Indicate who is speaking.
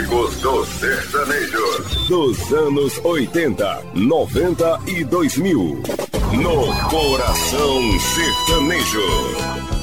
Speaker 1: clássicos do sertanejo. Dos anos 80, 90 e 2000. No Coração Sertanejo.